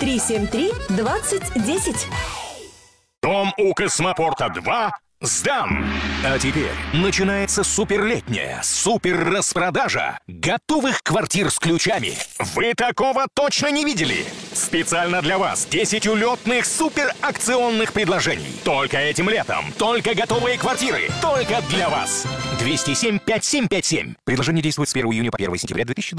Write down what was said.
373-2010. Дом у Космопорта 2 сдан. А теперь начинается суперлетняя супер-распродажа готовых квартир с ключами. Вы такого точно не видели? Специально для вас 10 улетных суперакционных предложений. Только этим летом. Только готовые квартиры. Только для вас. 207-5757. Предложение действует с 1 июня по 1 сентября 2020.